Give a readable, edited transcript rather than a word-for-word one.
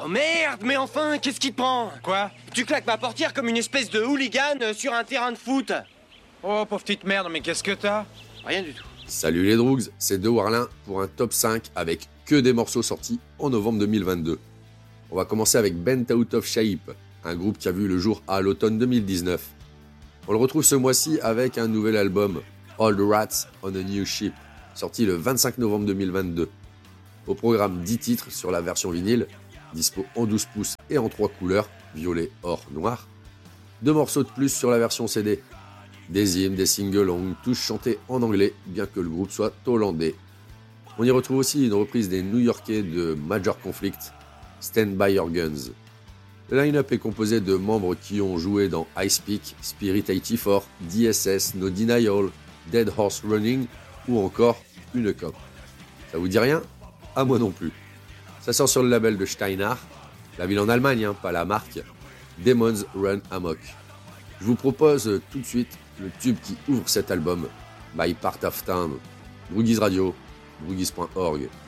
Oh merde, mais enfin, qu'est-ce qui te prend? Quoi? Tu claques ma portière comme une espèce de hooligan sur un terrain de foot. Oh, pauvre petite merde, mais qu'est-ce que t'as? Rien du tout. Salut les Droogs, c'est De Warlin pour un top 5 avec que des morceaux sortis en novembre 2022. On va commencer avec Bent Out of Shape, un groupe qui a vu le jour à l'automne 2019. On le retrouve ce mois-ci avec un nouvel album, All the Rats on a New Ship, sorti le 25 novembre 2022. Au programme 10 titres sur la version vinyle, dispo en 12 pouces et en 3 couleurs, violet, or, noir. 2 morceaux de plus sur la version CD. Des hymnes, des sing-alongs, tous chantés en anglais, bien que le groupe soit hollandais. On y retrouve aussi une reprise des New-Yorkais de Major Conflict, Stand By Your Guns. Le line-up est composé de membres qui ont joué dans Ice Peak, Spirit 84, DSS, No Denial, Dead Horse Running ou encore Une Cop. Ça vous dit rien? À moi non plus. Ça sort sur le label de Steinach, la ville en Allemagne, pas la marque, Demons Run Amok. Je vous propose tout de suite le tube qui ouvre cet album, By Part of Town, Droogies Radio, droogies.org.